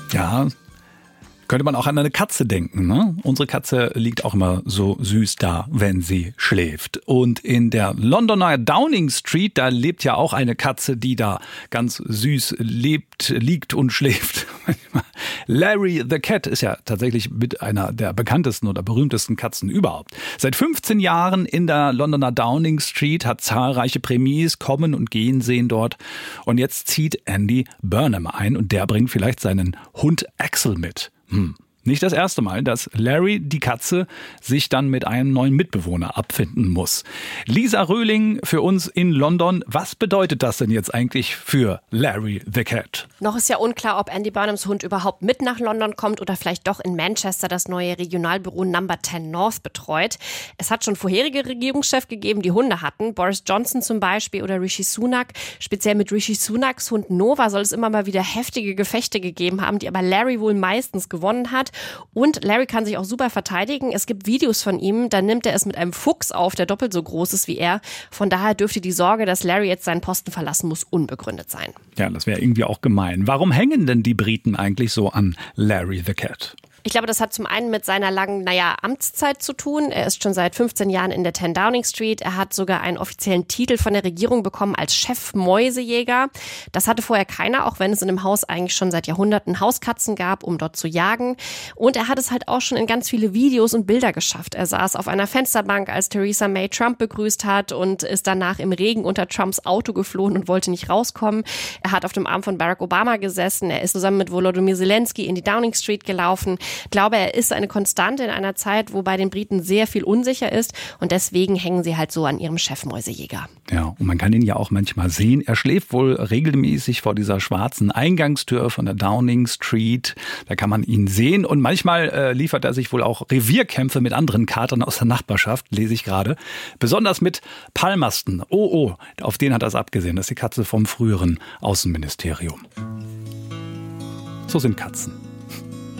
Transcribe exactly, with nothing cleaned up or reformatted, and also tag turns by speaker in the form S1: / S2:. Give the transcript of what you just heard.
S1: Ja, könnte man auch an eine Katze denken, ne? Unsere Katze liegt auch immer so süß da, wenn sie schläft. Und in der Londoner Downing Street, da lebt ja auch eine Katze, die da ganz süß lebt, liegt und schläft. Larry the Cat ist ja tatsächlich mit einer der bekanntesten oder berühmtesten Katzen überhaupt. Seit fünfzehn Jahren in der Londoner Downing Street, hat zahlreiche Premiers kommen und gehen sehen dort. Und jetzt zieht Andy Burnham ein und der bringt vielleicht seinen Hund Axel mit. Hm. Nicht das erste Mal, dass Larry, die Katze, sich dann mit einem neuen Mitbewohner abfinden muss. Lisa Röhling für uns in London. Was bedeutet das denn jetzt eigentlich für Larry the Cat?
S2: Noch ist ja unklar, ob Andy Burnhams Hund überhaupt mit nach London kommt oder vielleicht doch in Manchester das neue Regionalbüro Number zehn North betreut. Es hat schon vorherige Regierungschefs gegeben, die Hunde hatten. Boris Johnson zum Beispiel oder Rishi Sunak. Speziell mit Rishi Sunaks Hund Nova soll es immer mal wieder heftige Gefechte gegeben haben, die aber Larry wohl meistens gewonnen hat. Und Larry kann sich auch super verteidigen. Es gibt Videos von ihm, da nimmt er es mit einem Fuchs auf, der doppelt so groß ist wie er. Von daher dürfte die Sorge, dass Larry jetzt seinen Posten verlassen muss, unbegründet sein.
S1: Ja, das wäre irgendwie auch gemein. Warum hängen denn die Briten eigentlich so an Larry the Cat?
S2: Ich glaube, das hat zum einen mit seiner langen, naja, Amtszeit zu tun. Er ist schon seit fünfzehn Jahren in der zehn Downing Street. Er hat sogar einen offiziellen Titel von der Regierung bekommen als Chef-Mäusejäger. Das hatte vorher keiner, auch wenn es in dem Haus eigentlich schon seit Jahrhunderten Hauskatzen gab, um dort zu jagen. Und er hat es halt auch schon in ganz viele Videos und Bilder geschafft. Er saß auf einer Fensterbank, als Theresa May Trump begrüßt hat und ist danach im Regen unter Trumps Auto geflohen und wollte nicht rauskommen. Er hat auf dem Arm von Barack Obama gesessen. Er ist zusammen mit Volodymyr Zelensky in die Downing Street gelaufen. Ich glaube, er ist eine Konstante in einer Zeit, wo bei den Briten sehr viel unsicher ist und deswegen hängen sie halt so an ihrem Chefmäusejäger.
S1: Ja, und man kann ihn ja auch manchmal sehen. Er schläft wohl regelmäßig vor dieser schwarzen Eingangstür von der Downing Street. Da kann man ihn sehen und manchmal äh, liefert er sich wohl auch Revierkämpfe mit anderen Katern aus der Nachbarschaft, lese ich gerade. Besonders mit Palmerston. Oh, oh, auf den hat er es abgesehen. Das ist die Katze vom früheren Außenministerium. So sind Katzen.